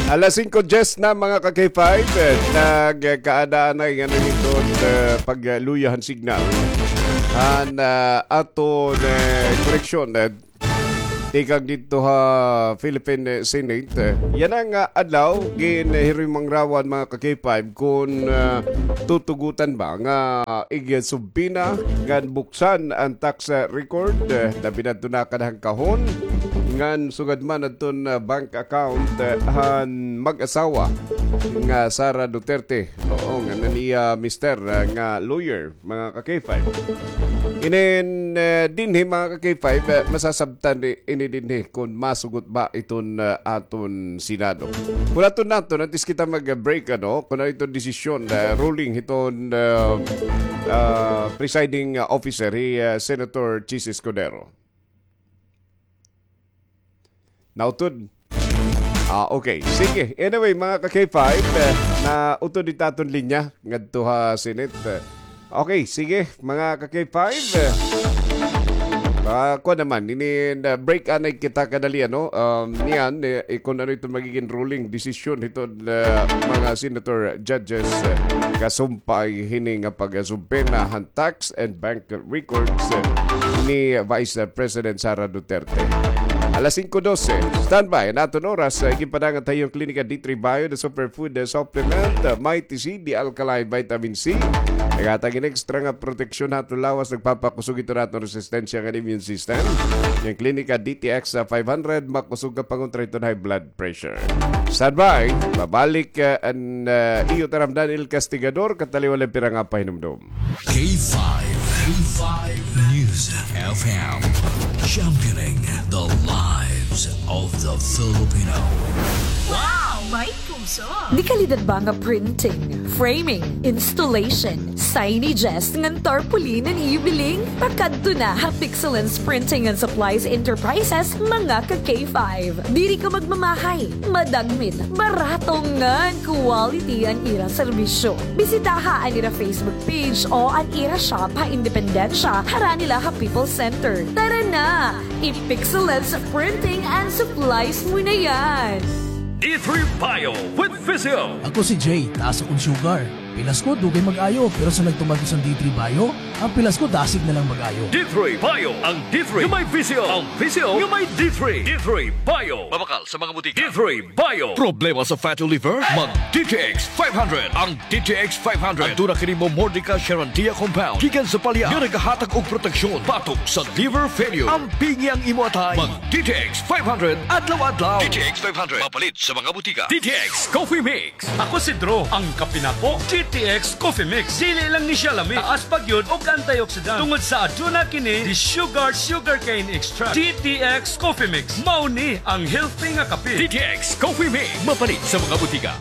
Alas 5:10 na mga ka-K5, nagkaadaan na yung itong pagluyahan signal. Aton koreksyon, tikag dito ha Philippine Senate. Yan ang adlaw, ginhirimang rawan mga ka-K5 kung tutugutan ba nga igyasubina ngan buksan ang tax record. Labi na ito na kadahang kahon ngan sugad man aton bank account han mag-asawa nga Sara Duterte. Oo, nga niya mister nga lawyer mga ka-K5. Inin dinhi mga ka-K5 masasabtan ini dinhi kung masugot ba iton aton Senado. Kung aton nato natis kita mag-break kung iton desisyon ruling iton presiding officer Senator Chis Escudero. Nautod. Okay. Sige. Anyway, mga ka-K5, na utod itaton linya ngadto ha Senate. Okay, sige. Mga ka-K5, ako naman, break anay kita kadali, niyan, kung ano ito magiging ruling decision ito mga senator judges kasumpay hining pag-sumpena han tax and bank records ni Vice President Sara Duterte. Alas 5:12, standby, naton oras, ikipadangan tayong Klinika D3 Bio, the superfood supplement, Mighty C, the alkaline vitamin C. Nagatagin extra nga proteksyon nato lawas, nagpapakusog ito nato resistensya ng immune system. Yung Klinika DTX 500, makusog ka pangontra ito high blood pressure. Standby, babalik ang iyo taram Daniel Castigador, kataliwalang pirang pahinumdum. K5 News FM, championing the lives of the Filipino. Wow! May puso! Di kalidad ba nga printing, framing, installation, signages, ngan tarpaulin ang ibiling? Pagkadto na ha Pixelance Printing and Supplies Enterprises, mga ka-K5. Diri ka magmamahay, madagmit, barato ngan quality ang ira serbisyo. Bisitaha ang ira Facebook page o ang ira shop ha Independensya, hara nila ha People Center. Tara na! I-Pixelance Printing and Supplies mo na yan! D3 Bio with Physio. Ako si Jay, taas akong sugar. Pilas ko, dugay mag-ayo. Pero sa nagtumag sa D3 Bio, ang pilas ko, dasig na lang mag-ayo. D3 Bio. Ang D3 yung may Physio. Ang Physio yung may D3. D3 Bio. Mabakal sa mga butika. D3 Bio. Problema sa fatty liver? Mag DTX 500. Ang DTX 500. Ang tuna kini mo Mordica Charantia Compound. Gikan sa palya. Yung naghahatag og proteksyon. Patok sa liver failure. Ang pingi ang imo atay. Mag DTX 500. Adlaw-adlaw. DTX 500. Mapalit sa mga butika. DTX Coffee Mix. Ako si Dro. Ang kapinapo. DTX Coffee Mix. Dili lang ni siya lami. Taas pagyod o antioxidant. Tungod sa aduna kini di sugarcane extract. DTX Coffee Mix. Mauni ang healthy nga kape. DTX Coffee Mix. Mapalit sa mga butika.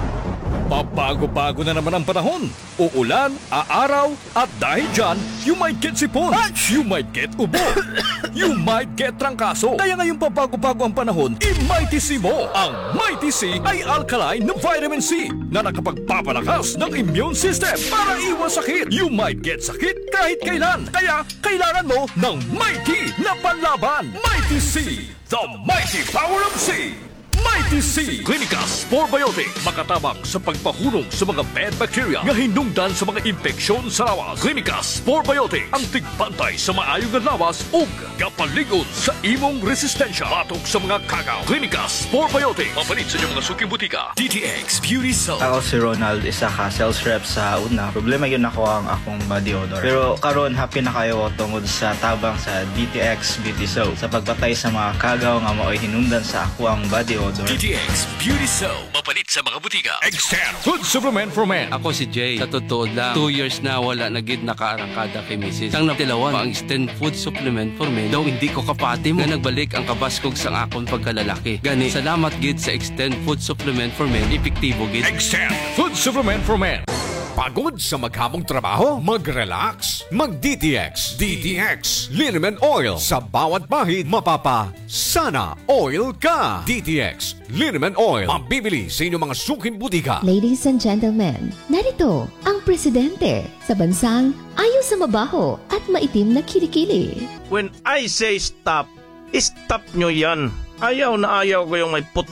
Pabago-bago na naman ang panahon. Uulan, aaraw, at dahil dyan, you might get sipon, you might get ubo, you might get trangkaso. Kaya ngayong pabago-bago ang panahon, i-Mighty C mo. Ang Mighty C ay alkaline na vitamin C na nakapagpapalakas ng immune system para iwas sakit. You might get sakit kahit kailan. Kaya kailangan mo ng Mighty na panlaban. Mighty C, the mighty power of C. Mighty C Klinika Sporebiotic, makatabang sa pagpahulong sa mga bad bacteria nga hinungdan sa mga infeksyon sa lawas. Klinika Sporebiotic, ang tigbantay sa maayong nga lawas ug kapaligon sa imong resistensya batok sa mga kagaw. Klinika Sporebiotic, mapalit sa inyong mga suking butika. DTX Beauty Soap. Ako si Ronald, isa ka sales rep sa una. Problema yun ako ang akong body odor. Pero karon happy na kayo tungod sa tabang sa DTX Beauty Soap sa pagbatay sa mga kagaw nga mao'y hinungdan sa ako ang body odor. DTX Beauty Soap, mapalit sa mga butika. Extend Food Supplement for Men. Ako si Jay. Sa totoo lang, 2 years na wala nagid nakaarangkada kay Mrs. Ang natilawan, ang Extend Food Supplement for Men. Daw hindi ko kapatim nga nagbalik ang kabaskog sang akon pagkalalaki. Gani, salamat gid sa Extend Food Supplement for Men. Epektibo gid. Extend Food Supplement for Men. Pagod sa maghamong trabaho? Mag-relax. Mag-DTX. DTX. Liniment Oil. Sa bawat bahid, mapapa sana oil ka. DTX. Liniment Oil. Mabibili sa inyong mga suking butika. Ladies and gentlemen, narito ang presidente sa bansang ayaw sa mabaho at maitim na kilikili. When I say stop, stop nyo yan. Ayaw na ayaw ko yung may putok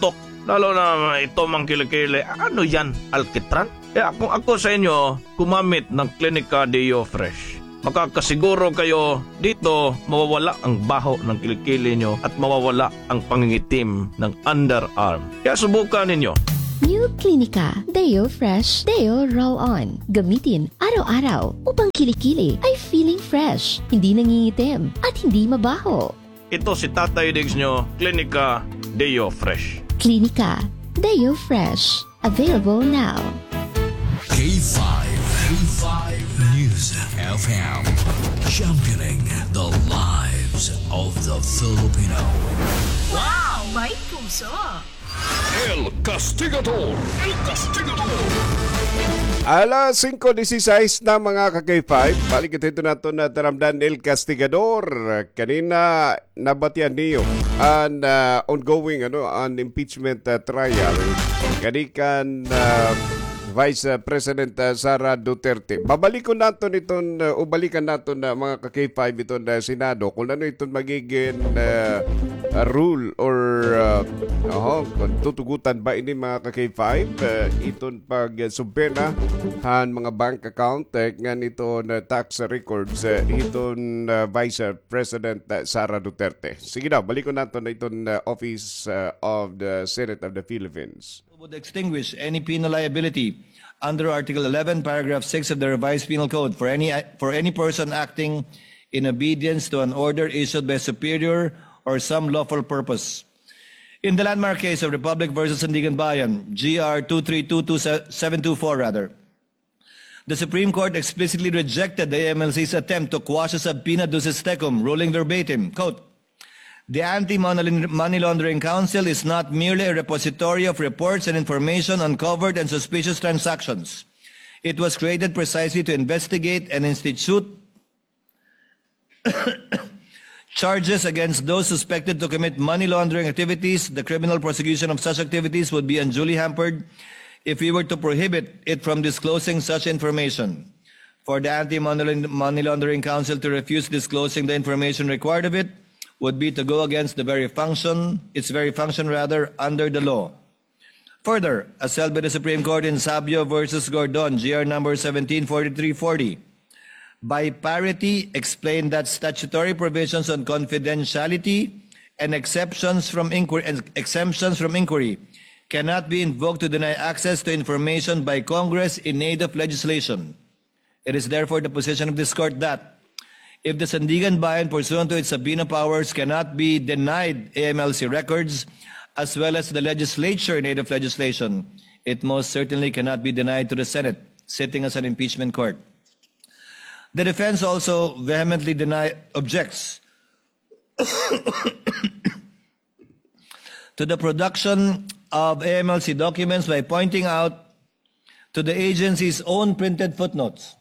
Lalo na ito mang kilikili. Ano yan? Alkitran? Kung ako sa inyo, gumamit ng Clinica Deo Fresh. Makakasiguro kayo dito mawawala ang baho ng kilikili nyo at mawawala ang pangingitim ng underarm. Kaya subukan ninyo. New Clinica Deo Fresh Deo Roll-On. Gamitin araw-araw upang kilikili ay feeling fresh, hindi nangingitim at hindi mabaho. Ito si Tatay Diggs nyo, Clinica Deo Fresh. Clinica Deo Fresh. Available now. K5 News FM, championing the lives of the Filipino. Wow! May puso! El Castigador! El Castigador! Alas 5:16 na mga ka-K5. Balik ito nato na taramdan El Castigador. Kanina nabatian niyo ang ongoing an impeachment trial. Kanikan Vice President Sara Duterte. Babalikan natin itong ubalikan natin na mga ka-K5 itong Senado kung ano itong magiging rule or tutugutan ba ini mga ka-K5 itong pag-sumpena han mga bank account ngan ito na tax records itong Vice President Sara Duterte. Sige daw, balikan natin na itong Office of the Senate of the Philippines. Would extinguish any penal liability under Article 11, Paragraph 6 of the Revised Penal Code for any person acting in obedience to an order issued by a superior or some lawful purpose. In the landmark case of Republic versus Sandigan Bayan, GR 2322724, the Supreme Court explicitly rejected the AMLC's attempt to quash a subpoena ducis tecum, ruling verbatim, quote, "The Anti-Money Laundering Council is not merely a repository of reports and information on covered and suspicious transactions. It was created precisely to investigate and institute charges against those suspected to commit money laundering activities. The criminal prosecution of such activities would be unduly hampered if we were to prohibit it from disclosing such information. For the Anti-Money Laundering Council to refuse disclosing the information required of it would be to go against its very function under the law." Further, as held by the Supreme Court in Sabio versus Gordon, GR number 174340, by parity explained that statutory provisions on confidentiality and exemptions from inquiry cannot be invoked to deny access to information by Congress in aid of legislation. It is therefore the position of this court that if the Sandigan Bayan, pursuant to its subpoena powers, cannot be denied AMLC records, as well as the legislature in aid of legislation, it most certainly cannot be denied to the Senate, sitting as an impeachment court. The defense also vehemently objects to the production of AMLC documents by pointing out to the agency's own printed footnotes,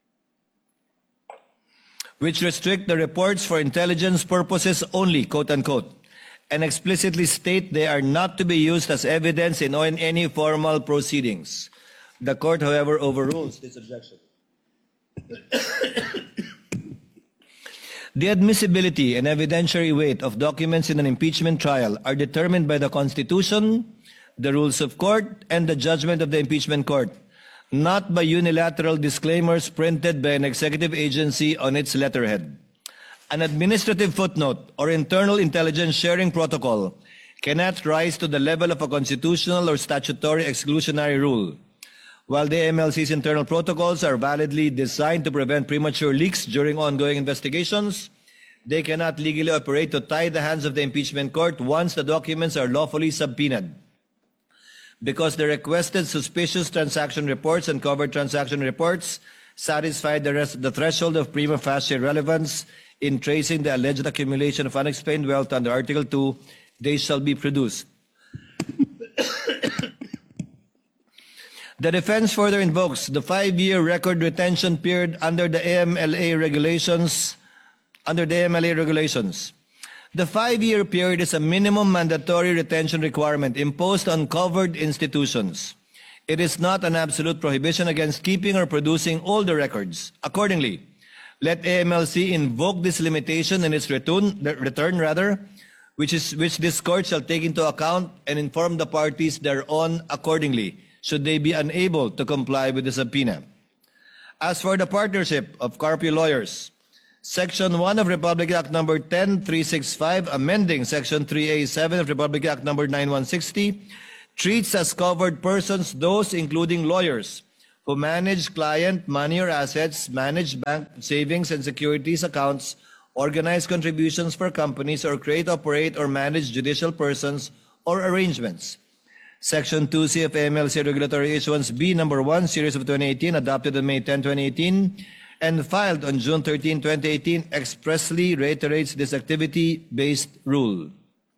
which restrict the reports for intelligence purposes only, quote unquote, and explicitly state they are not to be used as evidence in any formal proceedings. The court, however, overrules this objection. The admissibility and evidentiary weight of documents in an impeachment trial are determined by the Constitution, the rules of court, and the judgment of the impeachment court, not by unilateral disclaimers printed by an executive agency on its letterhead. An administrative footnote or internal intelligence sharing protocol cannot rise to the level of a constitutional or statutory exclusionary rule. While the MLC's internal protocols are validly designed to prevent premature leaks during ongoing investigations, they cannot legally operate to tie the hands of the impeachment court once the documents are lawfully subpoenaed. Because the requested suspicious transaction reports and covered transaction reports satisfy the threshold of prima facie relevance in tracing the alleged accumulation of unexplained wealth under Article 2, they shall be produced. The defense further invokes the 5-year record retention period under the AMLA regulations. The 5-year period is a minimum mandatory retention requirement imposed on covered institutions. It is not an absolute prohibition against keeping or producing all the records. Accordingly, let AMLC invoke this limitation in its return, which this court shall take into account and inform the parties thereon accordingly, should they be unable to comply with the subpoena. As for the partnership of Carpio Lawyers, Section 1 of Republic Act No. 10365, amending Section 3A7 of Republic Act No. 9160, treats as covered persons those including lawyers who manage client money or assets, manage bank savings and securities accounts, organize contributions for companies, or create, operate, or manage judicial persons or arrangements. Section 2C of AMLC Regulatory Issuance B No. 1, Series of 2018, adopted on May 10, 2018, and filed on June 13, 2018, expressly reiterates this activity-based rule.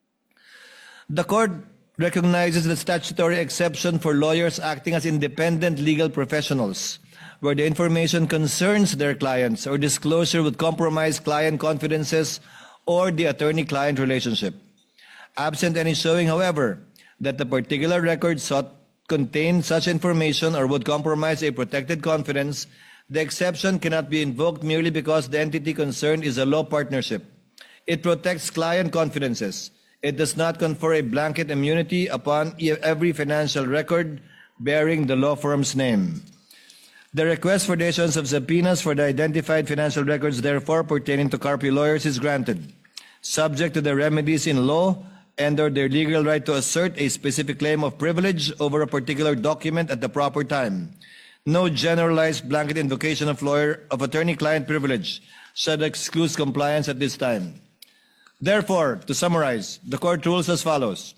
The Court recognizes the statutory exception for lawyers acting as independent legal professionals, where the information concerns their clients or disclosure would compromise client confidences or the attorney-client relationship. Absent any showing, however, that the particular record sought contained such information or would compromise a protected confidence, the exception cannot be invoked merely because the entity concerned is a law partnership. It protects client confidences. It does not confer a blanket immunity upon every financial record bearing the law firm's name. The request for the issuance of subpoenas for the identified financial records, therefore, pertaining to Carpio Lawyers is granted, subject to the remedies in law and/or their legal right to assert a specific claim of privilege over a particular document at the proper time. No generalized blanket invocation of attorney-client privilege shall excuse compliance at this time. Therefore, to summarize, the Court rules as follows.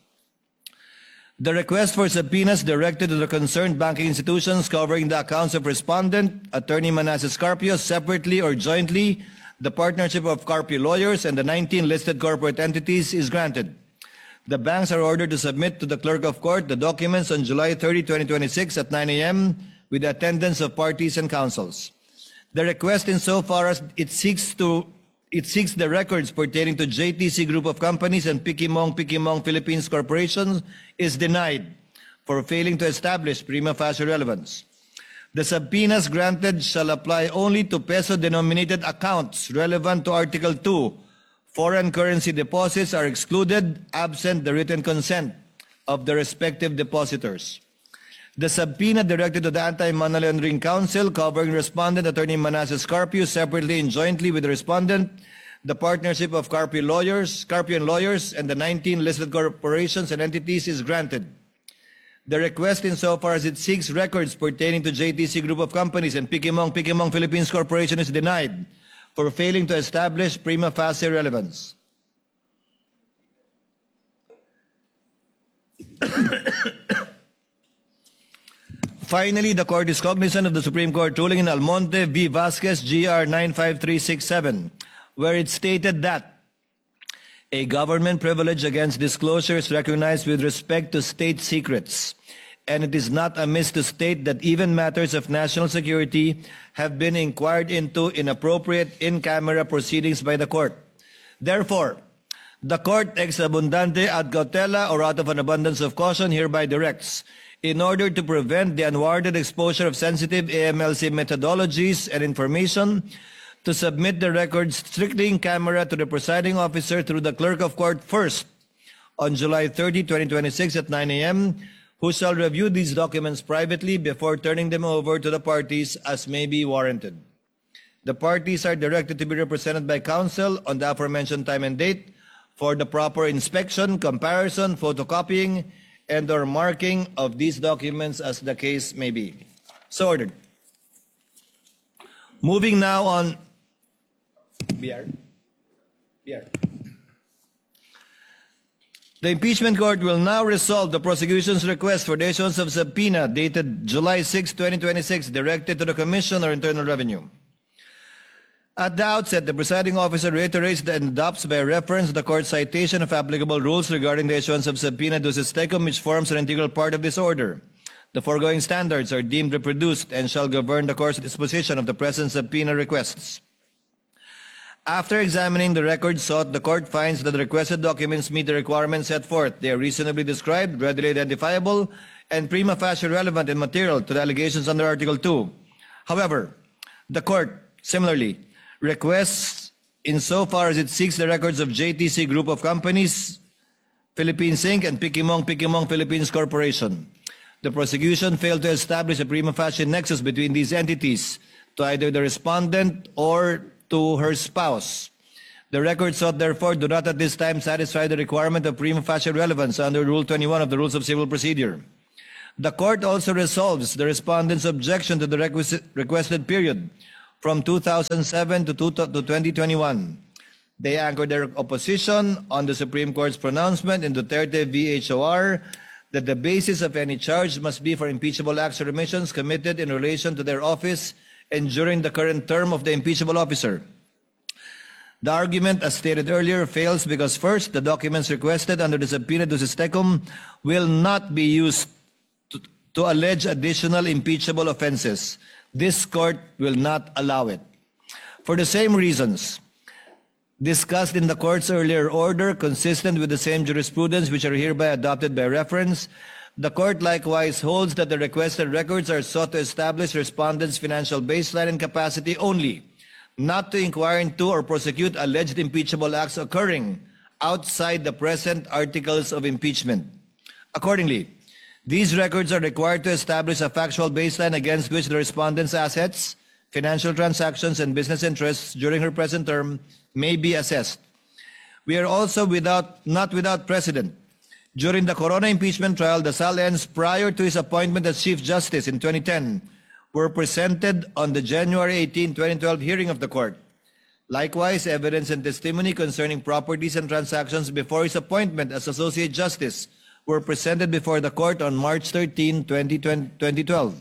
The request for subpoenas directed to the concerned banking institutions covering the accounts of respondent, Attorney Manasseh Carpio, separately or jointly, the partnership of Carpio Lawyers, and the 19 listed corporate entities is granted. The banks are ordered to submit to the Clerk of Court the documents on July 30, 2026 at 9 a.m. with the attendance of parties and counsels. The request, insofar as it seeks the records pertaining to JTC Group of Companies and Pikimong Philippines Corporation, is denied for failing to establish prima facie relevance. The subpoenas granted shall apply only to peso-denominated accounts relevant to Article 2. Foreign currency deposits are excluded absent the written consent of the respective depositors. The subpoena directed to the Anti-Money Laundering Council covering respondent Attorney Manasseh Carpio separately and jointly with the respondent, the partnership of Carpio and Lawyers, and the 19 listed corporations and entities is granted. The request, insofar as it seeks records pertaining to JTC Group of Companies and Pikimong Philippines Corporation, is denied for failing to establish prima facie relevance. Finally, the Court is cognizant of the Supreme Court ruling in Almonte v. Vasquez, GR 95367, where it stated that a government privilege against disclosure is recognized with respect to state secrets, and it is not amiss to state that even matters of national security have been inquired into in appropriate in-camera proceedings by the Court. Therefore, the Court ex abundante ad cautela, or out of an abundance of caution, hereby directs, in order to prevent the unwarranted exposure of sensitive AMLC methodologies and information, to submit the records strictly in camera to the presiding officer through the Clerk of Court first on July 30, 2026 at 9 a.m., who shall review these documents privately before turning them over to the parties as may be warranted. The parties are directed to be represented by counsel on the aforementioned time and date for the proper inspection, comparison, photocopying, and/or marking of these documents as the case may be. So ordered. Moving now on. BR. The impeachment court will now resolve the prosecution's request for the issuance of subpoena dated July 6, 2026, directed to the Commission or Internal Revenue. At the outset, the presiding officer reiterates and adopts by reference the court's citation of applicable rules regarding the issuance of subpoena ducis tecum, which forms an integral part of this order. The foregoing standards are deemed reproduced and shall govern the court's disposition of the present subpoena requests. After examining the records sought, the court finds that the requested documents meet the requirements set forth. They are reasonably described, readily identifiable, and prima facie relevant and material to the allegations under Article 2. However, the court, similarly, requests insofar as it seeks the records of JTC Group of Companies, Philippines Inc., and Pikimong Philippines Corporation. The prosecution failed to establish a prima facie nexus between these entities to either the respondent or to her spouse. The records sought, therefore, do not at this time satisfy the requirement of prima facie relevance under Rule 21 of the Rules of Civil Procedure. The court also resolves the respondent's objection to the requested period from 2007 to 2021. They anchored their opposition on the Supreme Court's pronouncement in Duterte v. HOR that the basis of any charge must be for impeachable acts or omissions committed in relation to their office and during the current term of the impeachable officer. The argument, as stated earlier, fails because first, the documents requested under the subpoena ducis tecum will not be used to allege additional impeachable offenses. This court will not allow it. For the same reasons discussed in the court's earlier order, consistent with the same jurisprudence which are hereby adopted by reference, the court likewise holds that the requested records are sought to establish respondents' financial baseline and capacity only, not to inquire into or prosecute alleged impeachable acts occurring outside the present articles of impeachment. Accordingly, these records are required to establish a factual baseline against which the respondent's assets, financial transactions, and business interests during her present term may be assessed. We are also not without precedent. During the Corona impeachment trial, the Sal-Ens, prior to his appointment as Chief Justice in 2010, were presented on the January 18, 2012 hearing of the court. Likewise, evidence and testimony concerning properties and transactions before his appointment as Associate Justice were presented before the court on March 13, 2012.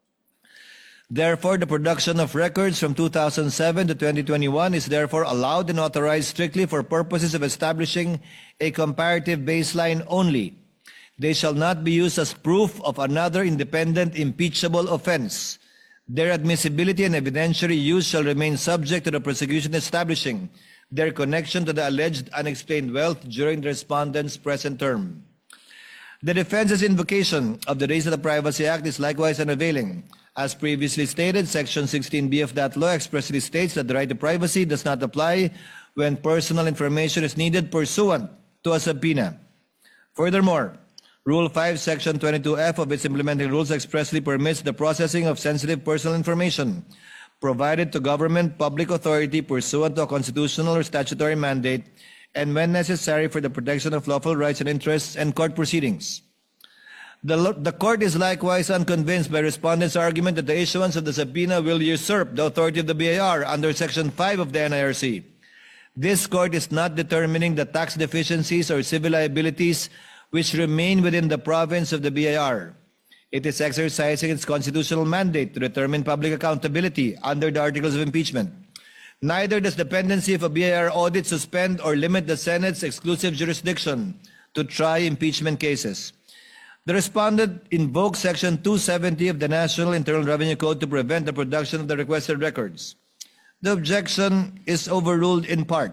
Therefore, the production of records from 2007 to 2021 is therefore allowed and authorized strictly for purposes of establishing a comparative baseline only. They shall not be used as proof of another independent impeachable offense. Their admissibility and evidentiary use shall remain subject to the prosecution establishing their connection to the alleged unexplained wealth during the respondent's present term. The defense's invocation of the Race to the Privacy Act is likewise unavailing. As previously stated, Section 16B of that law expressly states that the right to privacy does not apply when personal information is needed pursuant to a subpoena. Furthermore, Rule 5, Section 22F of its implementing rules expressly permits the processing of sensitive personal information provided to government public authority pursuant to a constitutional or statutory mandate and when necessary for the protection of lawful rights and interests and court proceedings. The court is likewise unconvinced by respondents' argument that the issuance of the subpoena will usurp the authority of the BIR under Section 5 of the NIRC. This court is not determining the tax deficiencies or civil liabilities which remain within the province of the BIR. It is exercising its constitutional mandate to determine public accountability under the Articles of Impeachment. Neither does the pendency of a BIR audit suspend or limit the Senate's exclusive jurisdiction to try impeachment cases. The respondent invokes Section 270 of the National Internal Revenue Code to prevent the production of the requested records. The objection is overruled in part.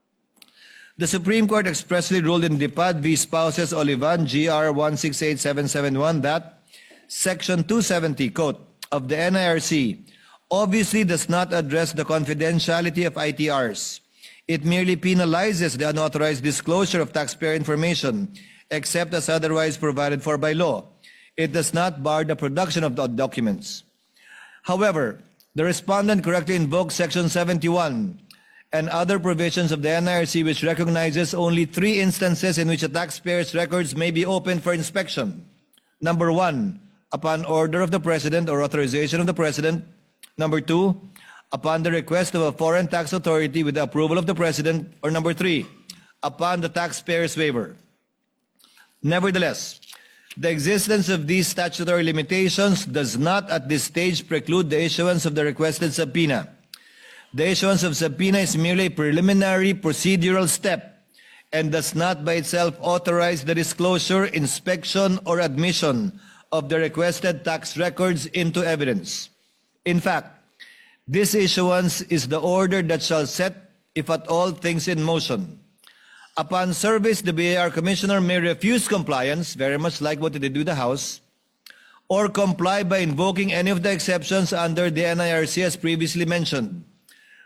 The Supreme Court expressly ruled in Dipad v. Spouses Olivan, GR 168771, that Section 270, quote, of the NIRC obviously does not address the confidentiality of ITRs. It merely penalizes the unauthorized disclosure of taxpayer information, except as otherwise provided for by law. It does not bar the production of the documents. However, the respondent correctly invokes Section 71 and other provisions of the NIRC which recognizes only 3 instances in which a taxpayer's records may be opened for inspection. Number 1, upon order of the President or authorization of the President. Number 2, upon the request of a foreign tax authority with the approval of the President. Or number 3, upon the taxpayer's waiver. Nevertheless, the existence of these statutory limitations does not at this stage preclude the issuance of the requested subpoena. The issuance of subpoena is merely a preliminary procedural step and does not by itself authorize the disclosure, inspection, or admission of the requested tax records into evidence. In fact, this issuance is the order that shall set, if at all, things in motion. Upon service, the BIR Commissioner may refuse compliance, very much like what they did with the House, or comply by invoking any of the exceptions under the NIRC as previously mentioned.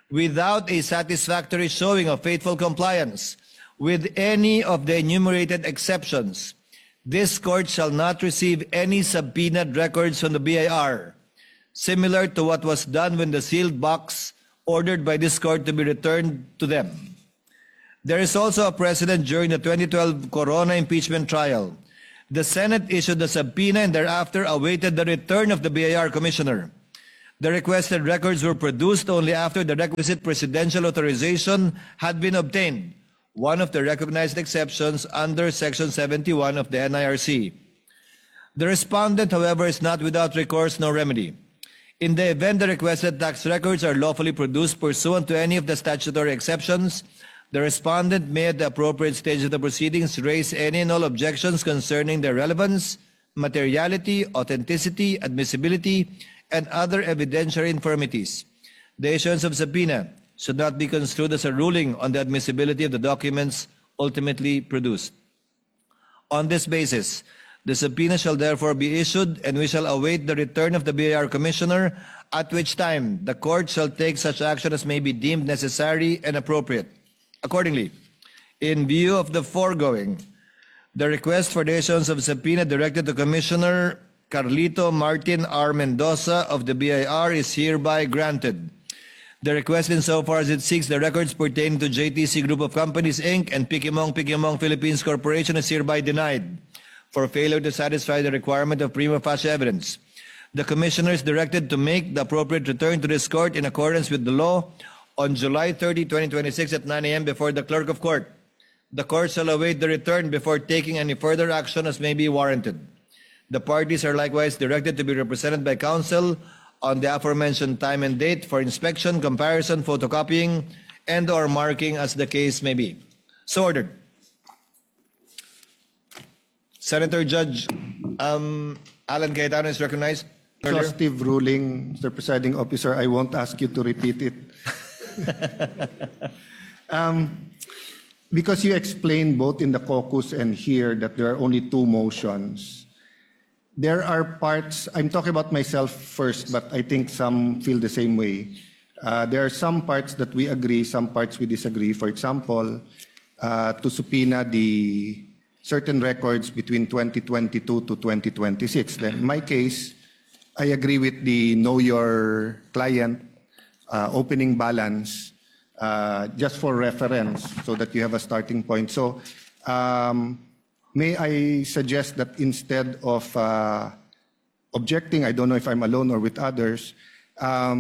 without a satisfactory showing of faithful compliance with any of the enumerated exceptions, this court shall not receive any subpoenaed records from the BIR, similar to what was done when the sealed box ordered by this court to be returned to them. There is also a precedent during the 2012 Corona impeachment trial. The Senate issued a subpoena and thereafter awaited the return of the BIR commissioner. The requested records were produced only after the requisite presidential authorization had been obtained, one of the recognized exceptions under Section 71 of the NIRC. The respondent, however, is not without recourse nor remedy. In the event the requested tax records are lawfully produced pursuant to any of the statutory exceptions, the respondent may at the appropriate stage of the proceedings raise any and all objections concerning their relevance, materiality, authenticity, admissibility, and other evidentiary infirmities. The issuance of subpoena should not be construed as a ruling on the admissibility of the documents ultimately produced. On this basis, the subpoena shall therefore be issued, and we shall await the return of the BIR commissioner, at which time the court shall take such action as may be deemed necessary and appropriate. Accordingly, in view of the foregoing, the request for the issuance of subpoena directed to Commissioner Carlito Martin R. Mendoza of the BIR is hereby granted. The request insofar as it seeks the records pertaining to JTC Group of Companies, Inc. and Pikimong Philippines Corporation is hereby denied for failure to satisfy the requirement of prima facie evidence. The Commissioner is directed to make the appropriate return to this court in accordance with the law on July 30, 2026 at 9 a.m. before the Clerk of Court. The court shall await the return before taking any further action as may be warranted. The parties are likewise directed to be represented by counsel on the aforementioned time and date for inspection, comparison, photocopying, and/or marking as the case may be. So ordered. Senator Judge Alan Cayetano is recognized. Exhaustive ruling, Mr. Presiding Officer. I won't ask you to repeat it. Because you explained both in the caucus and here that there are only two motions. There are parts, I'm talking about myself first, but I think some feel the same way. There are some parts that we agree, some parts we disagree. For example, to subpoena the certain records between 2022 to 2026. Then in my case, I agree with the know your client opening balance just for reference so that you have a starting point. So may I suggest that instead of objecting, I don't know if I'm alone or with others, I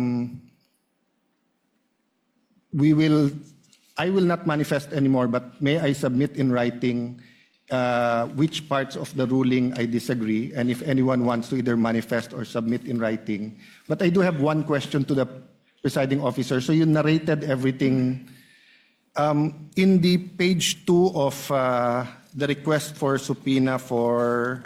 will not manifest anymore, but may I submit in writing which parts of the ruling I disagree, and if anyone wants to either manifest or submit in writing. But I do have one question to the presiding officer. So you narrated everything. In the page 2 of the request for subpoena for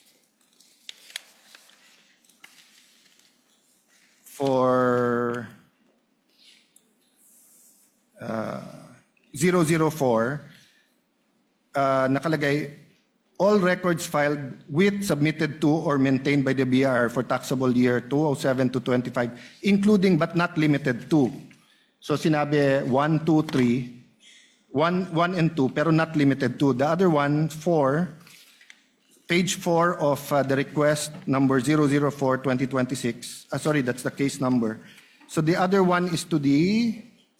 004, nakalagay, all records filed with, submitted to, or maintained by the BIR for taxable year 2007 to 25, including but not limited to. So sinabi 1, 2, 3, 1 and 2, pero not limited to. The other one, 4, page 4 of the request number 004-2026. Sorry, that's the case number. So the other one is to the,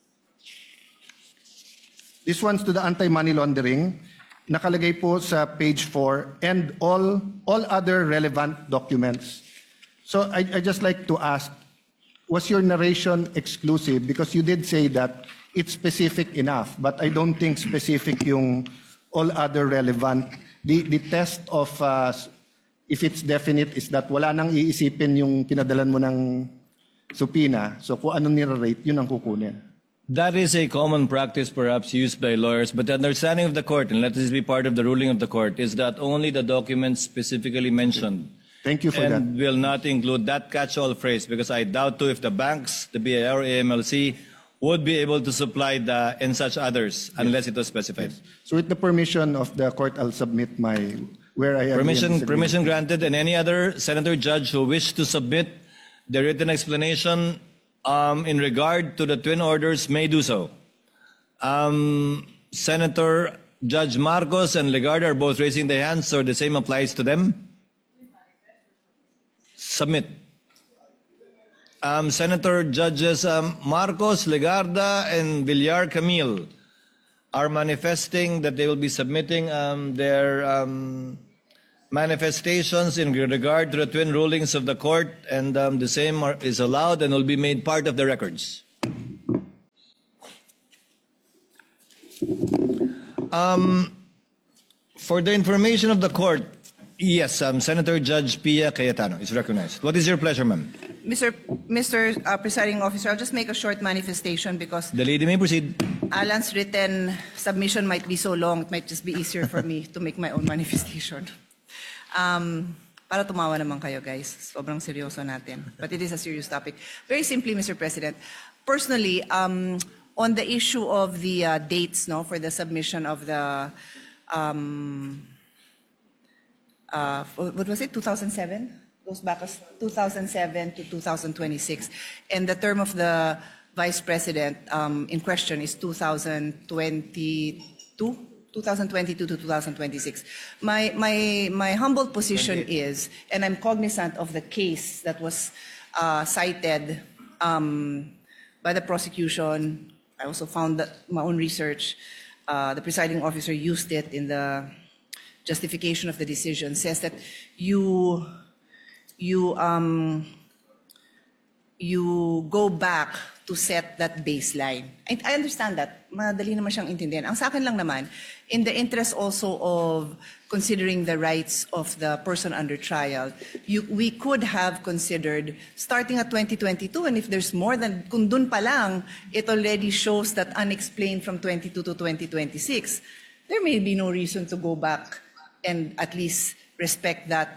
this one's to the anti-money laundering. Nakalagay po sa page 4, and all other relevant documents. So I just like to ask, was your narration exclusive? Because you did say that it's specific enough, but I don't think specific yung all other relevant. The test of if it's definite is that wala nang iisipin yung pinadalan mo ng subpoena. So kung anong nire-rate, yun ang kukunin. That is a common practice perhaps used by lawyers, but the understanding of the court, and let this be part of the ruling of the court, is that only the documents specifically mentioned. Thank you for that. And will not include that catch-all phrase, because I doubt too if the banks, the BIR, AMLC, would be able to supply the and such others unless it was specified. Yes. So with the permission of the court, I'll submit my, where I am. Permission granted, and any other senator judge who wish to submit the written explanation in regard to the twin orders may do so. Senator Judge Marcos and Legarda are both raising their hands, so the same applies to them. Submit. Senator Judges Marcos, Legarda, and Villar Camille are manifesting that they will be submitting their manifestations in regard to the twin rulings of the court, and the same is allowed and will be made part of the records. For the information of the court, yes, Senator Judge Pia Cayetano is recognized. What is your pleasure, ma'am? Mr. Presiding Officer, I'll just make a short manifestation because The lady may proceed. Alan's written submission might be so long, it might just be easier for me to make my own manifestation. Para tumawa naman kayo, guys. Sobrang seryoso natin. But it is a serious topic. Very simply, Mr. President, personally, on the issue of the dates, no, for the submission of the, what was it, 2007? Goes back as 2007 to 2026. And the term of the Vice President in question is 2022 to 2026. My humble position is, and I'm cognizant of the case that was cited by the prosecution. I also found that my own research, the presiding officer used it in the justification of the decision, says that you go back to set that baseline. I understand that. Madali naman siyang intindihan. Ang sa akin lang naman, in the interest also of considering the rights of the person under trial, we could have considered starting at 2022, and if there's more than, kung dun pa lang, it already shows that unexplained from 22 to 2026, there may be no reason to go back and at least respect that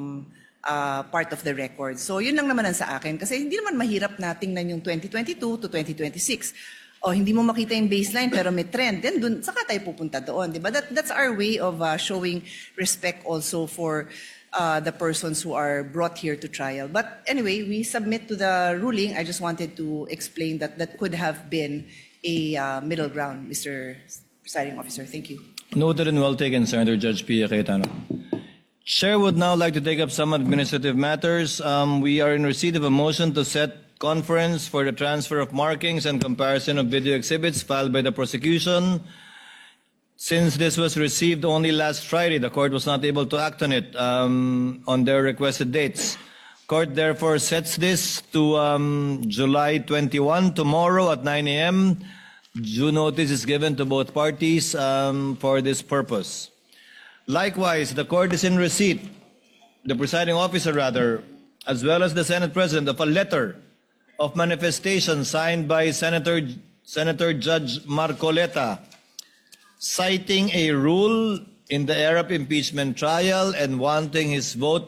part of the record. So yun lang naman ang sa akin. Kasi hindi naman mahirap na tingnan yung 2022 to 2026. O hindi mo makita yung baseline pero may trend. Then dun, saka tayo pupunta doon. Diba? That's our way of showing respect also for the persons who are brought here to trial. But anyway, we submit to the ruling. I just wanted to explain that that could have been a middle ground, Mr. Presiding Officer. Thank you. Noted and well taken, Senator Judge Pia Cayetano. Chair would now like to take up some administrative matters. We are in receipt of a motion to set conference for the transfer of markings and comparison of video exhibits filed by the prosecution. Since this was received only last Friday, the court was not able to act on it on their requested dates. Court therefore sets this to July 21, tomorrow at 9 a.m. Due notice is given to both parties for this purpose. Likewise, the court is in receipt, the presiding officer rather, as well as the Senate President, of a letter of manifestation signed by Senator Judge Marcoleta, citing a rule in the Arab impeachment trial and wanting his vote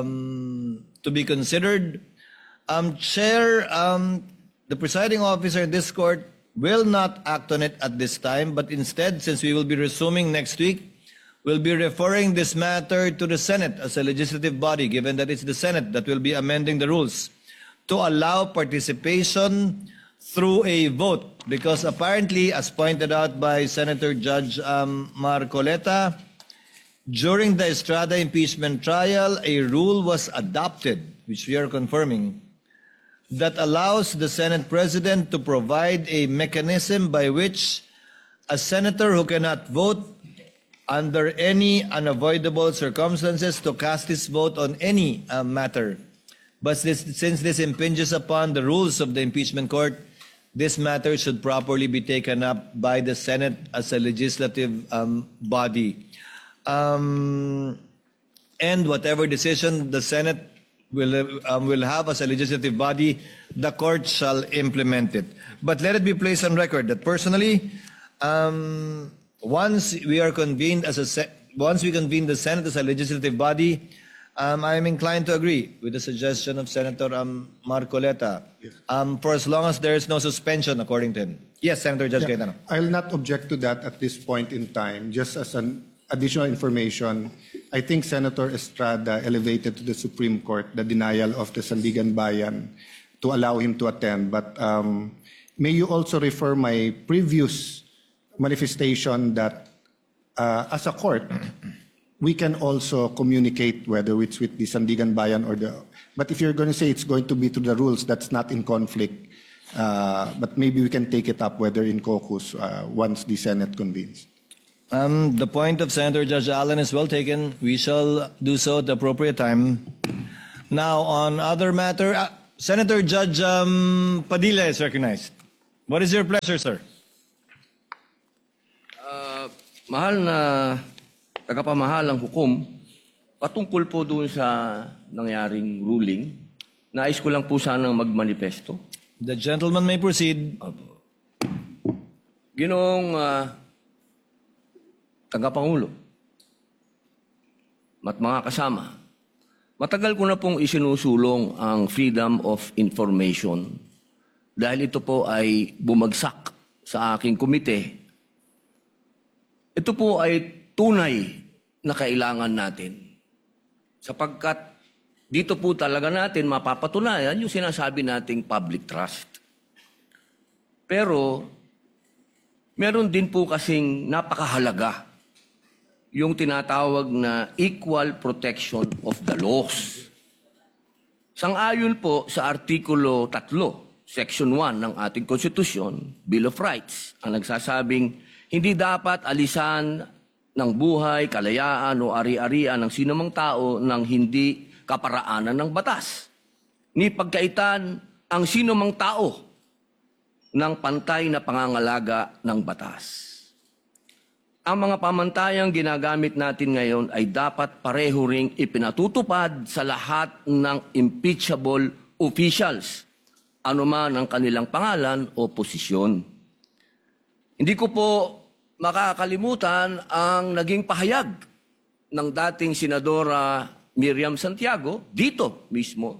to be considered. Chair, the presiding officer in this court will not act on it at this time, but instead, since we will be resuming next week, we'll be referring this matter to the Senate as a legislative body, given that it's the Senate that will be amending the rules, to allow participation through a vote. Because apparently, as pointed out by Senator Judge Marcoleta, during the Estrada impeachment trial, a rule was adopted, which we are confirming, that allows the Senate President to provide a mechanism by which a senator who cannot vote under any unavoidable circumstances to cast his vote on any matter. But since this impinges upon the rules of the impeachment court, this matter should properly be taken up by the Senate as a legislative body. And whatever decision the Senate will have as a legislative body, the court shall implement it. But let it be placed on record that personally, once we convene the Senate as a legislative body, I am inclined to agree with the suggestion of Senator Marcoleta, for as long as there is no suspension, according to him. Yes, Senator Judge Cayetano. I'll not object to that at this point in time. Just as an additional information, I think Senator Estrada elevated to the Supreme Court the denial of the Sandigan Bayan to allow him to attend. But may you also refer my previous manifestation that as a court, we can also communicate whether it's with the Sandigan Bayan or the... But if you're going to say it's going to be through the rules, that's not in conflict. But maybe we can take it up whether in caucus once the Senate convenes. The point of Senator Judge Allen is well taken. We shall do so at the appropriate time. Now, on other matter, Senator Judge Padilla is recognized. What is your pleasure, sir? Mahal na tagapamahalang hukom, patungkol po doon sa nangyaring ruling, nais ko lang po sanang magmanifesto. The gentleman may proceed. Ginoong tagapangulo at mga kasama, matagal ko na pong isinusulong ang freedom of information dahil ito po ay bumagsak sa aking komite. Ito po ay tunay na kailangan natin sapagkat dito po talaga natin mapapatunayan yung sinasabi nating public trust. Pero meron din po kasing napakahalaga yung tinatawag na equal protection of the laws. Sang-ayon po sa Artikulo 3, Section 1 ng ating Konstitusyon, Bill of Rights, ang nagsasabing hindi dapat alisan ng buhay, kalayaan o ari-arian ng sinumang tao ng hindi kaparaanan ng batas. Ni pagkaitan ang sinumang tao ng pantay na pangangalaga ng batas. Ang mga pamantayang ginagamit natin ngayon ay dapat pareho ring ipinatutupad sa lahat ng impeachable officials, anuman ang kanilang pangalan o posisyon. Hindi ko po makakalimutan ang naging pahayag ng dating Senadora Miriam Santiago dito mismo.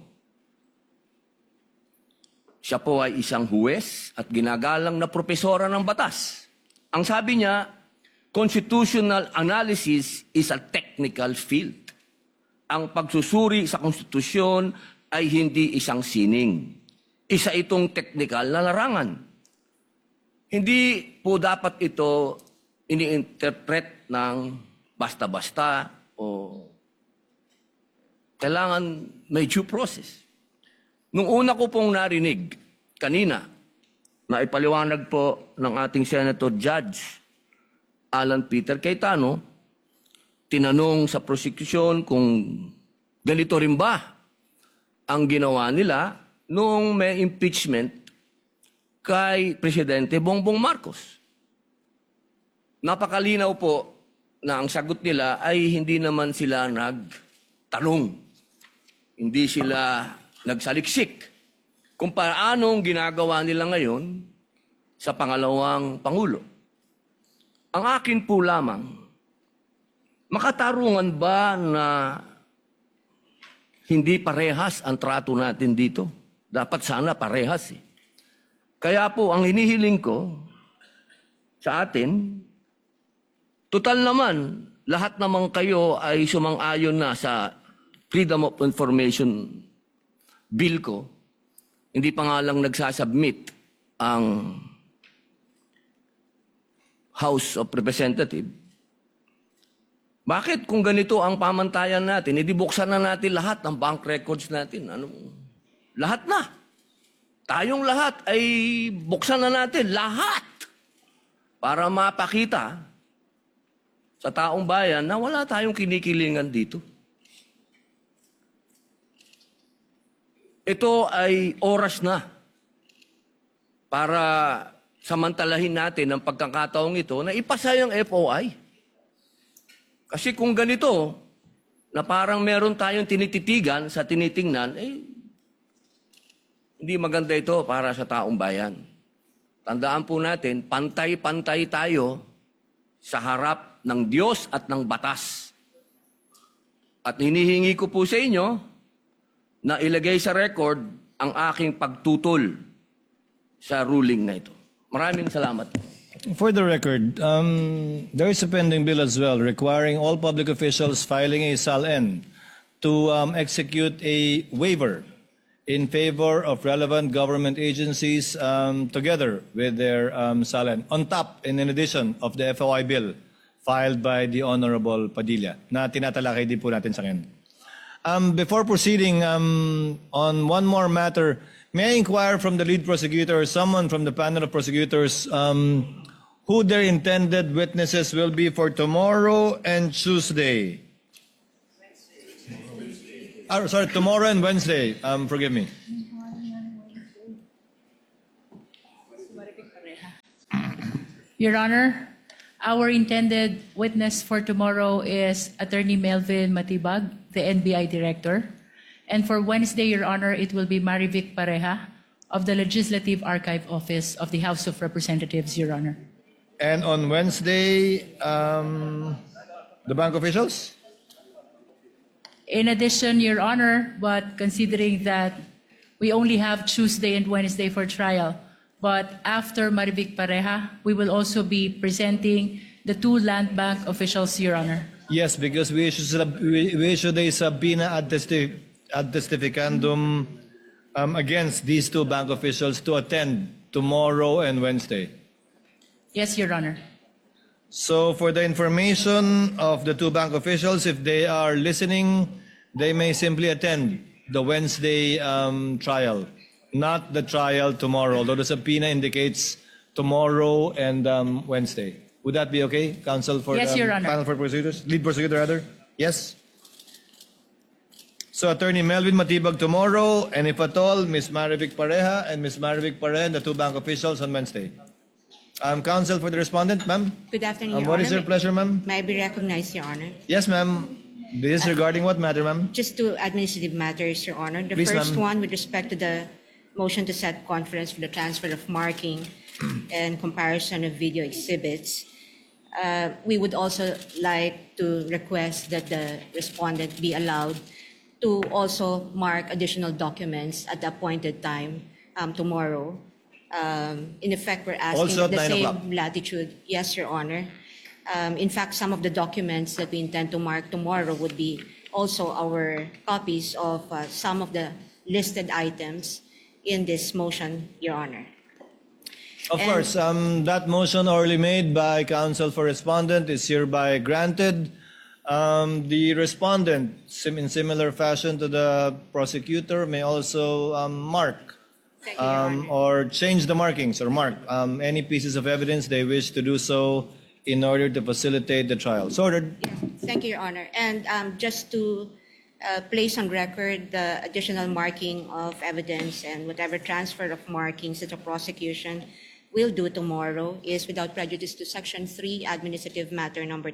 Siya po ay isang huwes at ginagalang na propesora ng batas. Ang sabi niya, constitutional analysis is a technical field. Ang pagsusuri sa konstitusyon ay hindi isang sining. Isa itong technical na larangan. Hindi po dapat ito ini-interpret ng basta-basta o kailangan may due process. Nung una ko pong narinig kanina na ipaliwanag po ng ating Senator Judge Alan Peter Cayetano, tinanong sa prosecution kung ganito rin ba ang ginawa nila nung may impeachment kay Presidente Bongbong Marcos. Napakalinaw po na ang sagot nila ay hindi naman sila nagtanong. Hindi sila nagsaliksik kung paanong ginagawa nila ngayon sa pangalawang Pangulo. Ang akin po lamang, makatarungan ba na hindi parehas ang trato natin dito? Dapat sana parehas eh. Kaya po, ang hinihiling ko sa atin, total naman, lahat naman kayo ay sumang-ayon na sa Freedom of Information Bill ko. Hindi pa nga lang nagsasubmit ang House of Representatives. Bakit kung ganito ang pamantayan natin, edi buksan na natin lahat ng bank records natin. Lahat na. Tayong lahat ay buksan na natin. Lahat. Para mapakita sa taong bayan na wala tayong kinikilingan dito. Ito ay oras na para samantalahin natin ang pagkakataong ito na ipasa yung FOI. Kasi kung ganito, na parang meron tayong tinititigan sa tinitingnan, hindi maganda ito para sa taong bayan. Tandaan po natin, pantay-pantay tayo sa harap ng Diyos at ng batas. At hinihingi ko po sa inyo na ilagay sa record ang aking pagtutol sa ruling na ito. Maraming salamat. For the record, there is a pending bill as well requiring all public officials filing a SAL-N to execute a waiver in favor of relevant government agencies together with their SALN, on top and in addition of the FOI bill filed by the Honorable Padilla na tinatalakay din po natin sa ngayon. Before proceeding on one more matter, may I inquire from the lead prosecutor or someone from the panel of prosecutors who their intended witnesses will be for tomorrow and Tuesday? Sorry, tomorrow and Wednesday. Forgive me. Your Honor, our intended witness for tomorrow is Attorney Melvin Matibag, the NBI Director. And for Wednesday, Your Honor, it will be Marivic Pareja of the Legislative Archive Office of the House of Representatives, Your Honor. And on Wednesday, the bank officials? In addition, Your Honor, but considering that we only have Tuesday and Wednesday for trial, but after Marivic Pareja, we will also be presenting the two land bank officials, Your Honor. Yes, because we issued a subpoena ad testificandum against these two bank officials to attend tomorrow and Wednesday. Yes, Your Honor. So for the information of the two bank officials, if they are listening, they may simply attend the Wednesday trial, not the trial tomorrow, although the subpoena indicates tomorrow and Wednesday. Would that be okay, counsel for Yes, Your Honor. panel for prosecutors? Lead prosecutor, rather? Yes? So Attorney Melvin Matibag tomorrow, and if at all, Ms. Marivic Pareja and Ms. Marivic Pareja and the two bank officials on Wednesday. Counsel for the respondent, ma'am? Good afternoon, Your What is Honor. your pleasure, ma'am? May I be recognized, Your Honor? Yes, ma'am. This is regarding what matter, ma'am? Just two administrative matters, Your Honor. The Please, first ma'am. one with respect to the motion to set conference for the transfer of marking and comparison of video exhibits. We would also like to request that the respondent be allowed to also mark additional documents at the appointed time tomorrow. In effect, we're asking Also at the 9 same o'clock. latitude. Yes, Your Honor. In fact, some of the documents that we intend to mark tomorrow would be also our copies of some of the listed items in this motion, Your Honor. Of course, that motion already made by counsel for respondent is hereby granted. The respondent, in similar fashion to the prosecutor, may also mark or change the markings or mark any pieces of evidence they wish to do so in order to facilitate the trial. So ordered. Thank you, Your Honor. And just to place on record the additional marking of evidence and whatever transfer of markings that the prosecution will do tomorrow is without prejudice to Section 3, Administrative Matter Number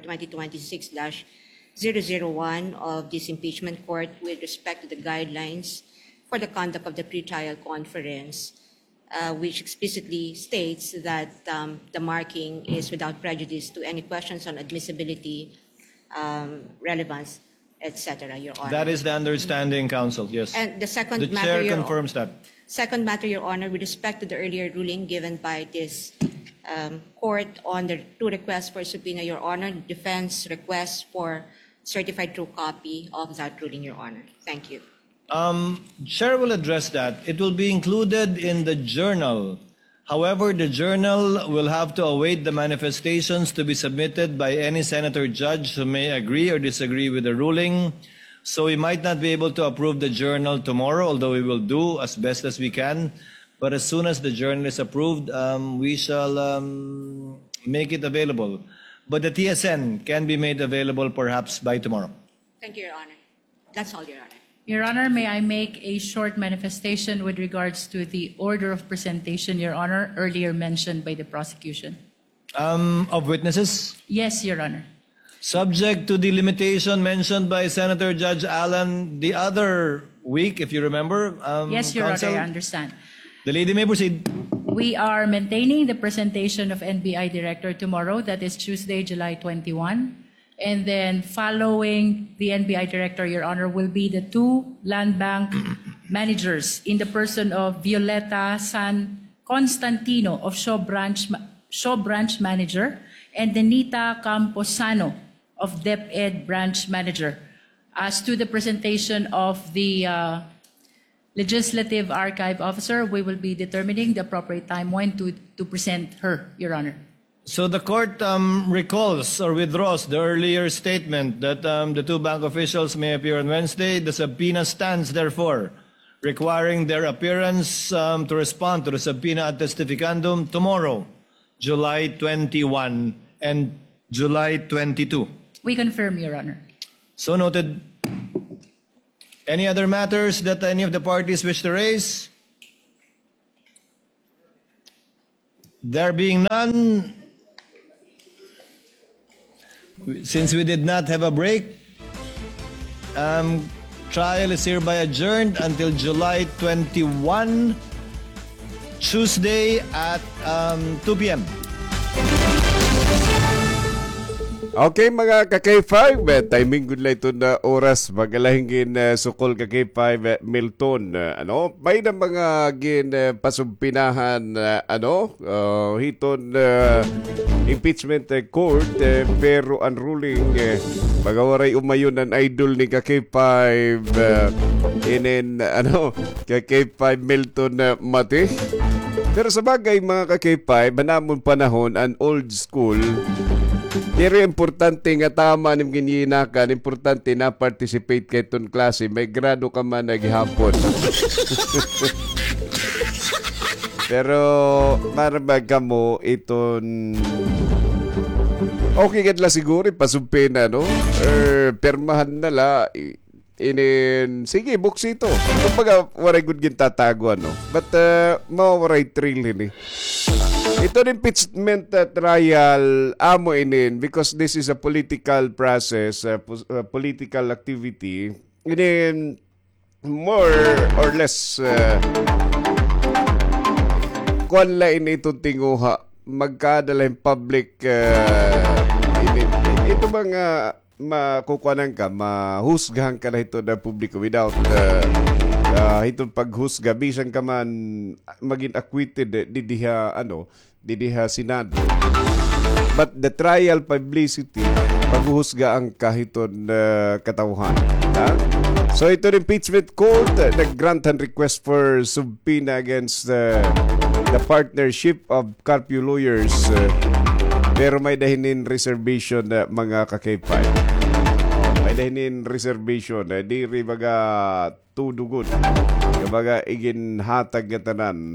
2026-001 of this impeachment court with respect to the guidelines for the conduct of the pretrial conference, which explicitly states that the marking is without prejudice to any questions on admissibility, relevance, etc., Your Honor. That is the understanding, counsel, yes. And the second The matter, chair Your confirms that. Second matter, Your Honor, with respect to the earlier ruling given by this court on the two requests for subpoena, Your Honor, defense requests for certified true copy of that ruling, Your Honor. Thank you. Chair will address that. It will be included in the journal. However, the journal will have to await the manifestations to be submitted by any senator judge who may agree or disagree with the ruling. So we might not be able to approve the journal tomorrow, although we will do as best as we can. But as soon as the journal is approved, we shall make it available. But the TSN can be made available perhaps by tomorrow. Thank you, Your Honor. That's all, Your Honor. Your Honor, may I make a short manifestation with regards to the order of presentation, Your Honor, earlier mentioned by the prosecution? Of witnesses? Yes, Your Honor. Subject to the limitation mentioned by Senator Judge Allen the other week, if you remember. Yes, Your counsel? Honor, I understand. The lady may proceed. We are maintaining the presentation of NBI Director tomorrow, that is Tuesday, July 21. And then following the NBI Director, Your Honor, will be the two land bank managers in the person of Violeta San Constantino of Shaw Branch Manager and Denita Camposano of DepEd Branch Manager. As to the presentation of the Legislative Archive Officer, we will be determining the appropriate time when to present her, Your Honor. So the court recalls or withdraws the earlier statement that the two bank officials may appear on Wednesday. The subpoena stands, therefore, requiring their appearance to respond to the subpoena ad testificandum tomorrow, July 21 and July 22. We confirm, Your Honor. So noted. Any other matters that any of the parties wish to raise? There being none, since we did not have a break, trial is hereby adjourned until July 21, Tuesday at 2 p.m. Okay mga ka-K5, timing good lang ito na oras magalahingin sukol ka-K5 Milton. May na mga pasumpinahan hiton impeachment court pero unruling magawaray umayon ang idol ni ka-K5 ka-K5 Milton Mati. Pero sa bagay mga ka-K5, manamon panahon ang old school. Pero importante nga tama ning gininakan, importante na participate kay ton klase, may grado ka man naghapon. Pero marabag ka mo iton okay kadla siguro pasumpena permahan na la sige buksito. Kumbaga waray good gintatago but mawaray thrill ini. Ito impeachment trial amo inin because this is a political process, political activity. Inin more or less kuan la ini itong tinguha magkadala yung public ito mga makukuanan ka, mahusgahan ka na ito na publiko without itong paghusga bisan ka man maging acquitted didiha Senado. But the trial publicity paghuhusga ang kahiton katawhan. So ito impeachment court nag-grant ang request for subpoena against the partnership of Carpio lawyers pero may dahinin reservation mga ka-K5. May dahinin reservation di ri baga tudugon baga igin hatag tanan.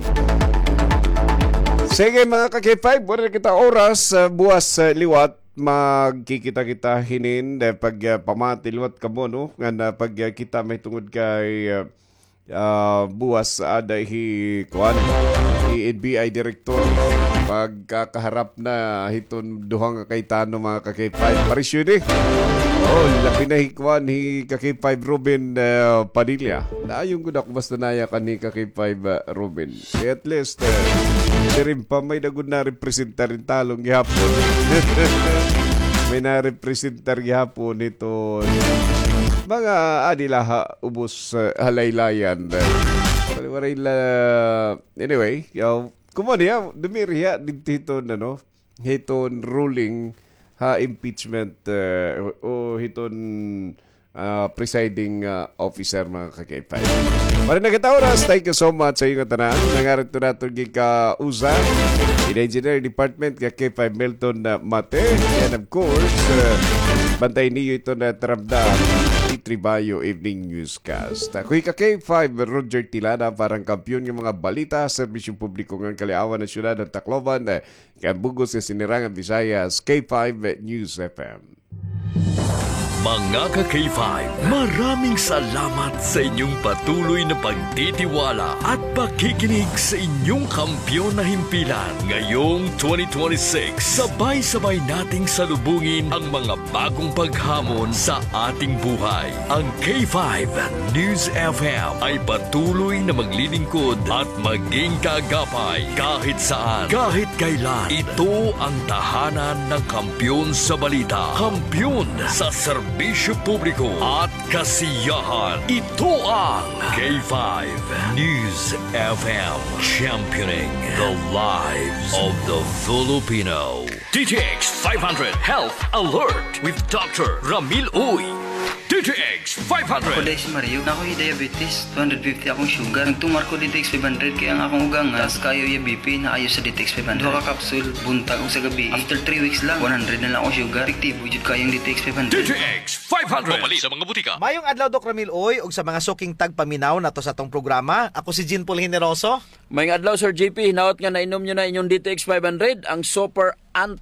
Sige mga ka-K5, wala kita oras buwas liwat magkikita-kita hinin pag pamati liwat ka mo nga pag kita may tungod kay buwas ada hi NBI director pagkakaharap na hiton duhang kaitano mga ka-K5 parisyo ni lapi na hikwan hi ka-K5 Ruben Padilla na yung gudak basta naya ka ni ka-K5 Ruben at least rin pa may nagod na representar rin talong gihapon may na-representar gihapon ito mga adilaha ubos halaylayan. Anyway, kumaniya dumiriya dito hiton ruling ha impeachment o hiton presiding officer mga ka-K5. Para na kita oras, thank you so much sa iyong tanan. Nangarito natin ka-usa in Engineering Department ka-K5 Milton Mate. And of course, bantay niyo ito na taramdam Tribayo Evening Newscast. Ako'y ka-K5 Roger Tilana, parang kampiyon ng mga balita, serbisyong publiko ng Kaliawan ng Siyudad ng Tacloban, Kabugos sa Sinirangan Visayas, K5 News FM. Mga ka-K5, maraming salamat sa inyong patuloy na pagtitiwala at pakikinig sa inyong kampiyon na himpilan. Ngayong 2026, sabay-sabay nating salubungin ang mga bagong paghamon sa ating buhay. Ang K5 News FM ay patuloy na maglilingkod at maging kaagapay kahit saan, kahit kailan. Ito ang tahanan ng kampiyon sa balita, kampiyon sa serbisyo publiko at kasiyahan. Ito ang K5 News FM, championing the lives of the Filipino. DTX 500 Health Alert with Dr. Ramil Uy. DTX 500. Ako dahil si Mario, na ako'y diabetes. 250 akong sugar. Nagtumar ko DTX 500 kaya ang akong ugangas, kayo yung BP na ayo sa DTX 500. Duha ka kapsul, buntag o sa gabi. After 3 weeks lang, 100 na lang akong sugar. Efektibo jud kayong DTX 500. DTX 500. Mapali sa mga butika. Mayong adlaw Doc Ramil Oy ug sa mga suking tagpaminaw nato sa tong programa. Ako si Jean Paul Generoso. Mayong adlaw Sir JP, hinaot nga nainom nyo na inyong DTX 500, ang super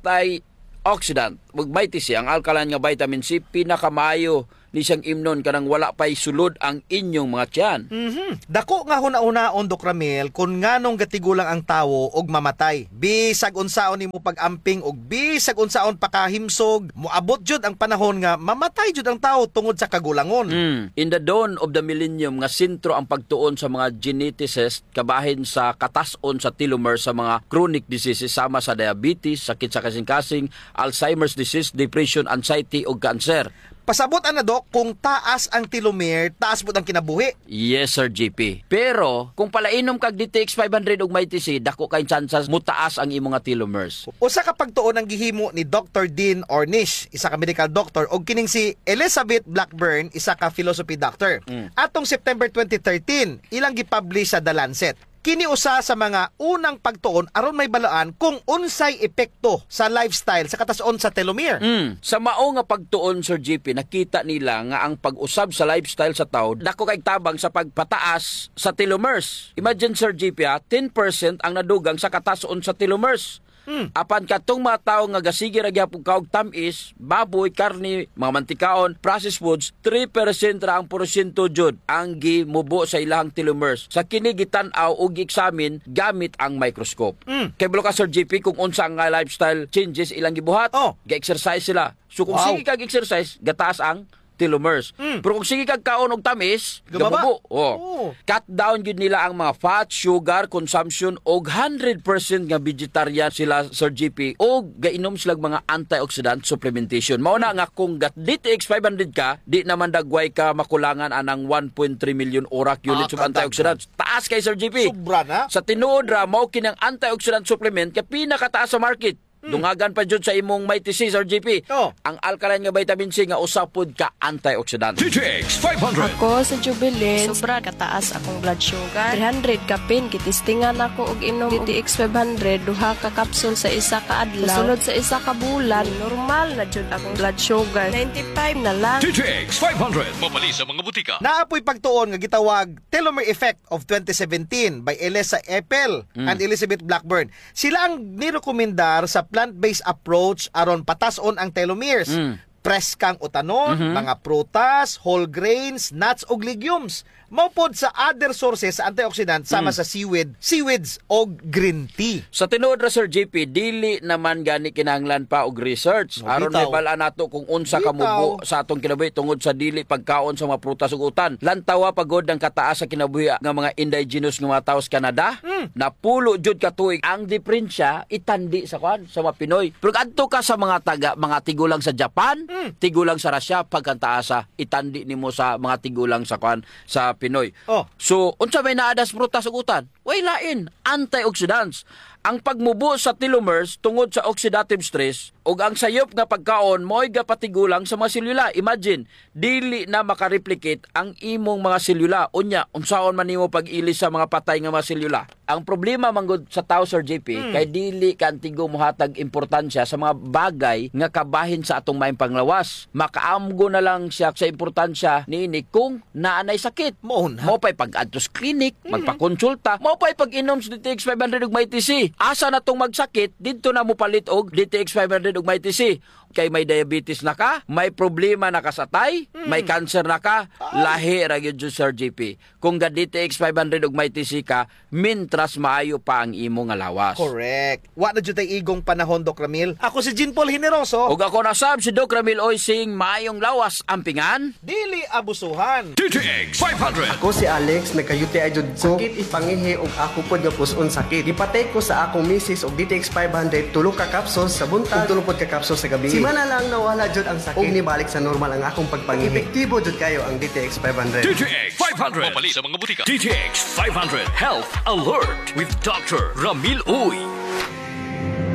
antioxidant. Ug mighty siya ang alkaline nga vitamin C, pinakamayo ni siyang imnon kanang wala pa'y sulod ang inyong mga tiyan. Dako nga huna-unaon Doc Ramil kung nganong gatigulang ang tawo og mamatay. Bisag unsaon nimo pag-amping og bisag unsaon pakahimsog, moabot jud ang panahon nga mamatay jud ang tawo tungod sa kagulangon. In the dawn of the millennium nga sentro ang pagtuon sa mga geneticists kabahin sa katas-on sa telomere sa mga chronic diseases sama sa diabetes, sakit sa kasing-kasing, Alzheimer's disease, depression, anxiety ug cancer. Pasabot ana Doc, kung taas ang telomere, taas pud ang kinabuhi. Yes, Sir JP. Pero, kung palainom kag DTX 500 ug mighty C, dako kay chances mutaas ang imong nga telomeres. Usa ka pagtuon ang gihimo ni Dr. Dean Ornish, isa ka medical doctor, ug kining si Elizabeth Blackburn, isa ka philosophy doctor. Atong September 2013, ilang gipublish sa The Lancet. Kini usa sa mga unang pagtuon aron may balaan kung unsay epekto sa lifestyle sa katason sa telomere. Sa mao nga pagtuon Sir JP, nakita nila nga ang pag-usab sa lifestyle sa tao dako kay tabang sa pagpataas sa telomeres. Imagine Sir JP, 10% ang nadugang sa katason sa telomeres. Apan katong mga tao nga gasige ra gyapon kaog tamis, baboy, karne, mga mantikaon, processed foods, 3% ra ang porsyento jud ang gimubo sa ilahang telomeres. Sa kini gitan-aw ug gi-examine gamit ang microscope. Kay bulo ka Sir JP kung unsa ang lifestyle changes ilang gibuhat, ga-exercise sila. So kung sige kag exercise, gataas ang telomeres. Pero kung sige kag kaon og tamis, gamubo. Cut down gyud nila ang mga fat, sugar consumption og 100% nga vegetarian sila Sir GP og gainom sila mga antioxidant supplementation. Mao na nga kung DTX 500 ka, di naman dagway ka makulangan anang 1.3 million ORAC units of antioxidants. Taas kay Sir GP. Sobra na. Sa tinuod ra mao kinang antioxidant supplement kay pinakataas sa market. Dungagan pa jud sa imong mighty C, Sir GP. Ang alkaline nga vitamin C nga usapod ka antioxidant. DTX 500. Ako sa Jubilee, sobra kataas akong blood sugar. 300 kapin, kitistingan ako og inom DTX 500, duha ka kapsul sa isa ka adlaw. Sulod sa isa ka bulan, normal na jud akong blood sugar. 95 na lang. DTX 500. Mapali sa mga butika. Naapoy pagtuon nga gitawag Telomere Effect of 2017 by Elisa Epel and Elizabeth Blackburn. Sila ang nirekomendar sa plant-based approach aron patason ang telomeres. Preskang utanon, mga prutas, whole grains, nuts ug legumes. Maupod sa other sources sa antioxidant sama sa seaweeds o green tea. Sa tinuod ra Sir JP, dili naman gani kinahanglan pa og research aron may bala nato kung unsa ka mubo sa atong kinabuhi tungod sa dili pagkaon sa mga prutas ug utan. Lantawa pagod ang kataas sa kinabuhi nga mga indigenous nga mga tawo sa Canada. Napulo jud ka tuig ang diferensya itandi sa mga Pinoy. Pero adto ka sa mga tigulang sa Japan, tigulang sa Russia pagkantaasa itandi nimo sa mga tigulang sa sa Pinoy. So, unsa may naadas prutas ug utan? Way lain, antioxidants. Ang pagmubo sa telomeres tungod sa oxidative stress ug ang sayop nga pagkaon mo'y gapatigulang sa mga selula. Imagine, dili na makareplicate ang imong mga selula. Unya, unsaon man nimo pag-ilis sa mga patay nga mga selula? Ang problema manggod sa tao Sir JP, kay dili kantigo mohatag importansya sa mga bagay nga kabahin sa atong maayong panglawas. Makaamgo na lang siya sa importansya niini kung naanay sakit. Mo pay pag-adto sa clinic, magpakonsulta, mo pay pag-inom sa DTX 500 ug mighty C. Asa na tong magsakit, dito na mo palit og DTX 500 ug mighty C. Kay may diabetes na ka, may problema na ka sa tay, may cancer na ka, lahi ra gyud Sir JP. Kung ga DTX 500 ug mighty C ka, mintras maayo pa ang imo nga lawas. Correct. Wa na jud tay igong panahon Doc Ramil. Ako si Jean Paul Generoso. Ug ako na sab si Doc Ramil Oy sing maayong lawas ampingan, dili abusuhan. DTX 500. Ako si Alex, nagkayuti jud ko. Sakit ipangihi og ako pod nga puson sakit. Gipatay ko sa akong misis og DTX 500 tulo ka kapsul sa buntag ug tulo pod ka kapsul sa gabi. Simana lang nawala jud ang sakit ug nibalik sa normal ang akong pagpangihi. Epektibo jud kayo ang DTX 500. DTX 500. Mapali sa mga butika. DTX 500 Health Alert with Dr. Ramil Uy.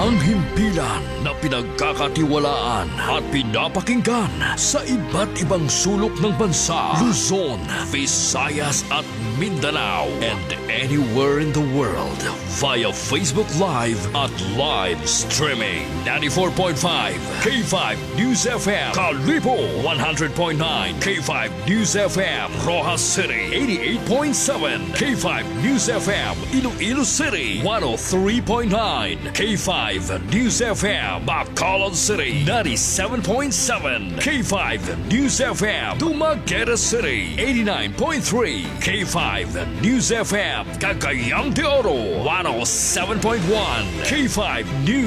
Ang himpilan na pinagkakatiwalaan at pinapakinggan sa iba't ibang sulok ng bansa, Luzon, Visayas at Mindanao, and anywhere in the world via Facebook Live at live streaming. 94.5 K5 News FM, Kalibo 100.9 K5 News FM, Rojas City 88.7 K5 News FM, Iloilo City 103.9 K5 News FM, Bacolod City 97.7 K5 News FM, Dumaguete City 89.3 K5 News FM, Cagayan de Oro 107.1 K5 News